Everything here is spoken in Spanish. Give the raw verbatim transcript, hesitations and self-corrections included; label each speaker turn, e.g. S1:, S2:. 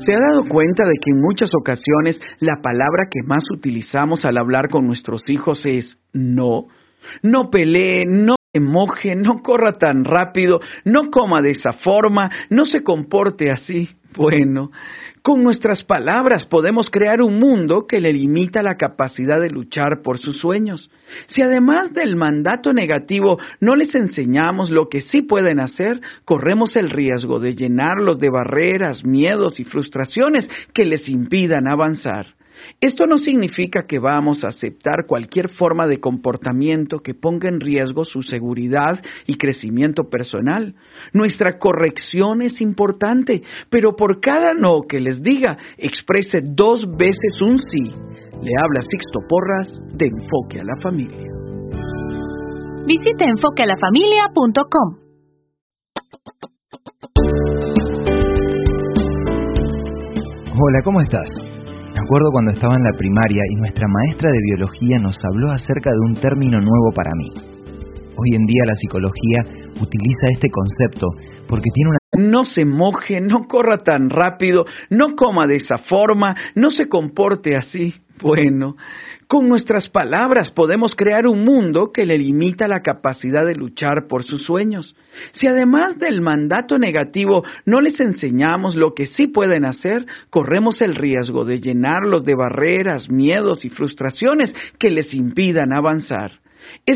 S1: ¿Se ha dado cuenta de que en muchas ocasiones la palabra que más utilizamos al hablar con nuestros hijos es no? No pelee, no se moje, no corra tan rápido, no coma de esa forma, no se comporte así. Bueno, con nuestras palabras podemos crear un mundo que le limita la capacidad de luchar por sus sueños. Si además del mandato negativo no les enseñamos lo que sí pueden hacer, corremos el riesgo de llenarlos de barreras, miedos y frustraciones que les impidan avanzar. Esto no significa que vamos a aceptar cualquier forma de comportamiento que ponga en riesgo su seguridad y crecimiento personal. Nuestra corrección es importante, pero por cada no que les diga, exprese dos veces un sí. Le habla Sixto Porras de Enfoque a la Familia.
S2: Visite enfoque a la familia punto com.
S3: Hola, ¿cómo estás? Me acuerdo cuando estaba en la primaria y nuestra maestra de biología nos habló acerca de un término nuevo para mí. Hoy en día la psicología utiliza este concepto porque tiene una...
S1: No se moje, no corra tan rápido, no coma de esa forma, no se comporte así. Bueno, con nuestras palabras podemos crear un mundo que le limita la capacidad de luchar por sus sueños. Si además del mandato negativo no les enseñamos lo que sí pueden hacer, corremos el riesgo de llenarlos de barreras, miedos y frustraciones que les impidan avanzar.